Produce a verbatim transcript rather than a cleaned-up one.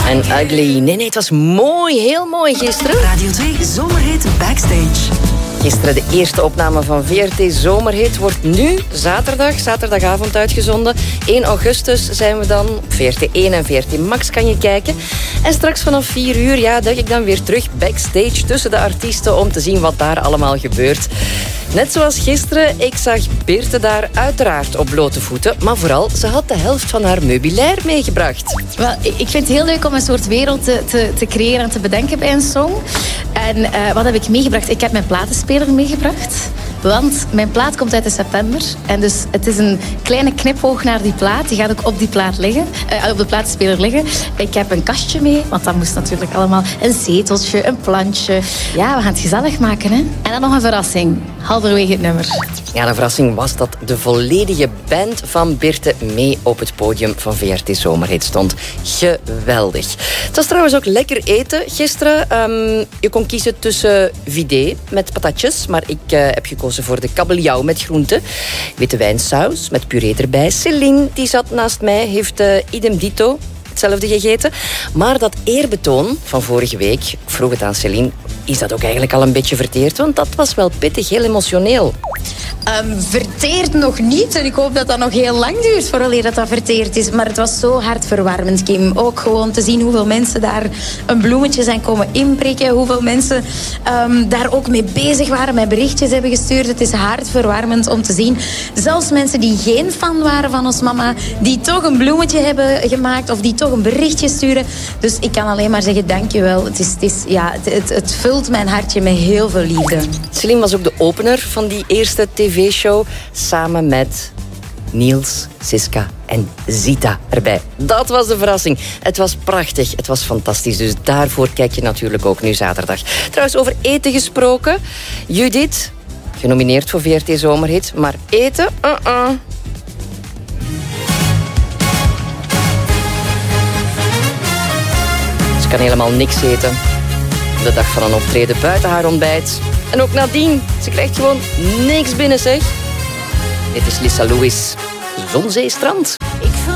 En Ugly. Nee, nee, het was mooi, heel mooi gisteren. Radio twee Zomerhit Backstage. Gisteren de eerste opname van V R T Zomerhit wordt nu zaterdag, zaterdagavond uitgezonden. één augustus zijn we dan. Op V R T één en V R T Max kan je kijken. En straks vanaf vier uur ja, duik ik dan weer terug backstage tussen de artiesten om te zien wat daar allemaal gebeurt. Net zoals gisteren, ik zag Birte daar uiteraard op blote voeten. Maar vooral, ze had de helft van haar meubilair meegebracht. Wel, ik vind het heel leuk om een soort wereld te, te, te creëren en te bedenken bij een song. En uh, wat heb ik meegebracht? Ik heb mijn platenspeler meegebracht. Want mijn plaat komt uit in september. En dus het is een kleine knipoog naar die plaat. Die gaat ook op die plaat liggen. Uh, op de platenspeler liggen. Ik heb een kastje mee. Want dat moest natuurlijk allemaal. Een zeteltje, een plantje. Ja, we gaan het gezellig maken, hè. En dan nog een verrassing. Halverwege het nummer. Ja, de verrassing was dat de volledige band van Birte mee op het podium van V R T Zomerhit stond. Geweldig. Het was trouwens ook lekker eten gisteren. Um, je kon kiezen tussen vidé met patatjes, maar ik uh, heb gekozen voor de kabeljauw met groenten. Witte wijnsaus met puree erbij. Céline, die zat naast mij, heeft uh, idem dito hetzelfde gegeten. Maar dat eerbetoon van vorige week, ik vroeg het aan Céline, is dat ook eigenlijk al een beetje verteerd? Want dat was wel pittig, heel emotioneel. Um, verteerd nog niet. En ik hoop dat dat nog heel lang duurt vooraleer dat dat verteerd is. Maar het was zo hartverwarmend, Kim. Ook gewoon te zien hoeveel mensen daar een bloemetje zijn komen inprikken. Hoeveel mensen um, daar ook mee bezig waren, met berichtjes hebben gestuurd. Het is hartverwarmend om te zien. Zelfs mensen die geen fan waren van ons mama, die toch een bloemetje hebben gemaakt of die toch een berichtje sturen. Dus ik kan alleen maar zeggen, dankjewel. Het, is, het, is, ja, het, het, het vult mijn hartje met heel veel liefde. Céline was ook de opener van die eerste tv-show samen met Niels, Siska en Zita erbij. Dat was de verrassing. Het was prachtig, het was fantastisch. Dus daarvoor kijk je natuurlijk ook nu zaterdag. Trouwens, over eten gesproken. Judith, genomineerd voor V R T Zomerhit, maar eten? Uh-uh. Ze kan helemaal niks eten. De dag van een optreden buiten haar ontbijt. En ook nadien. Ze krijgt gewoon niks binnen, zeg. Dit is Lisa Lewis. Zonzeestrand. Ik